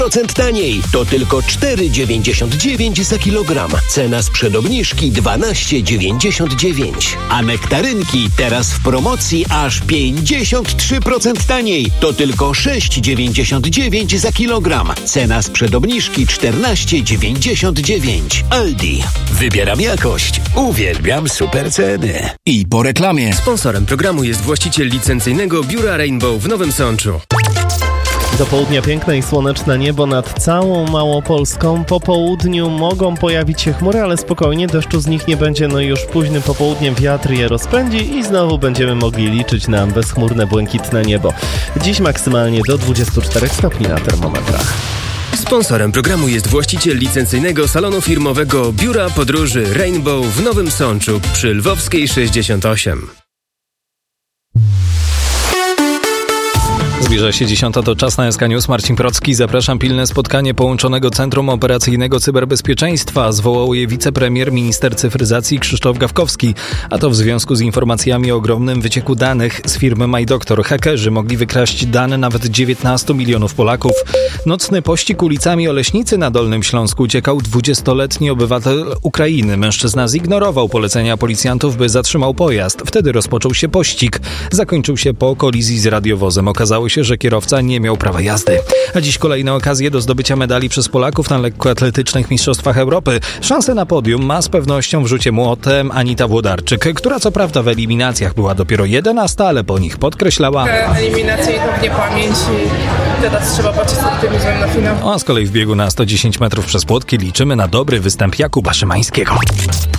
taniej. To tylko 4,99 za kilogram. Cena sprzed obniżki 12,99. A nektarynki teraz w promocji aż 53% taniej. To tylko 6,99 za kilogram. Cena sprzed obniżki 14,99. Aldi. Wybieram jakość. Uwielbiam super ceny. I po reklamie. Sponsorem programu jest właściciel licencyjnego biura Rainbow w Nowym Sączu. Do południa piękne i słoneczne niebo nad całą Małopolską. Po południu mogą pojawić się chmury, ale spokojnie, deszczu z nich nie będzie. No i już późnym popołudniem wiatr je rozpędzi i znowu będziemy mogli liczyć na bezchmurne, błękitne niebo. Dziś maksymalnie do 24 stopni na termometrach. Sponsorem programu jest właściciel licencyjnego salonu firmowego biura podróży Rainbow w Nowym Sączu przy Lwowskiej 68. Zbliża się 10, to czas na SK News. Marcin Procki. Zapraszam. Pilne spotkanie Połączonego Centrum Operacyjnego Cyberbezpieczeństwa zwołał je wicepremier, minister cyfryzacji Krzysztof Gawkowski. A to w związku z informacjami o ogromnym wycieku danych z firmy MyDoctor. Hakerzy mogli wykraść dane nawet 19 milionów Polaków. Nocny pościg ulicami Oleśnicy na Dolnym Śląsku uciekał 20-letni obywatel Ukrainy. Mężczyzna zignorował polecenia policjantów, by zatrzymał pojazd. Wtedy rozpoczął się pościg. Zakończył się po kolizji z radiowozem. Okazało się, że kierowca nie miał prawa jazdy. A dziś kolejne okazje do zdobycia medali przez Polaków na lekkoatletycznych mistrzostwach Europy. Szansę na podium ma z pewnością w rzucie młotem Anita Włodarczyk, która co prawda w eliminacjach była dopiero 11, ale po nich podkreślała: eliminacje i pewnie pamięć i teraz trzeba patrzeć z optymizmem na finał. A z kolei w biegu na 110 metrów przez płotki liczymy na dobry występ Jakuba Szymańskiego.